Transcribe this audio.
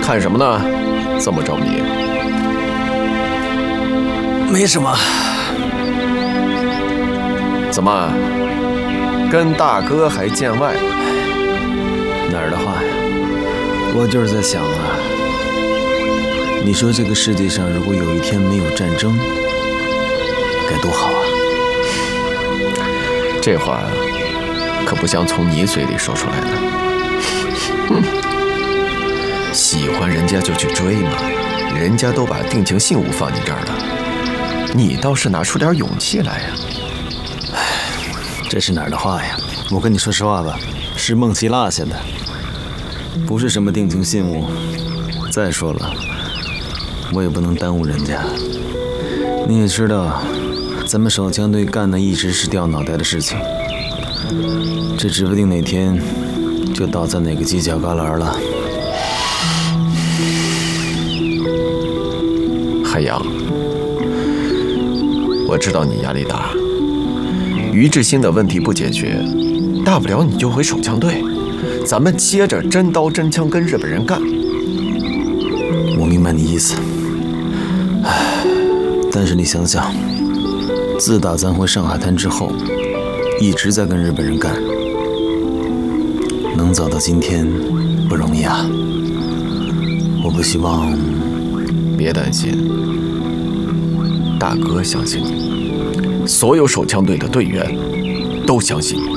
看什么呢？这么着迷？ 没什么。 怎么，跟大哥还见外？ 哪儿的话呀？我就是在想啊，你说这个世界上如果有一天没有战争，该多好啊！ 这话可不像从你嘴里说出来的。哼，喜欢人家就去追嘛，人家都把定情信物放你这儿了，你倒是拿出点勇气来呀！ 这是哪儿的话呀？我跟你说实话吧，是梦琪落下的，不是什么定情信物。再说了，我也不能耽误人家。你也知道，咱们手枪队干的一直是掉脑袋的事情，这指不定哪天就倒在哪个犄角旮旯了。 海洋，我知道你压力大，于志兴的问题不解决，大不了你就回手枪队，咱们接着真刀真枪跟日本人干。 我明白你意思，但是你想想，自打咱回上海滩之后，一直在跟日本人干，能走到今天不容易啊。我不希望。 别担心，大哥相信你，所有手枪队的队员都相信你。